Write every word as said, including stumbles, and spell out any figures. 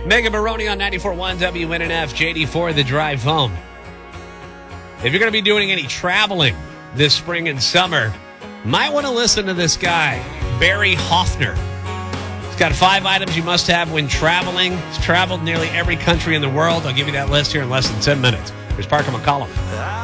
Megan Maroney on ninety-four point one W N N F, J D for the drive home. If you're going to be doing any traveling this spring and summer, might want to listen to this guy, Barry Hoffner. He's got five items you must have when traveling. He's traveled nearly every country in the world. I'll give you that list here in less than ten minutes. Here's Parker McCollum.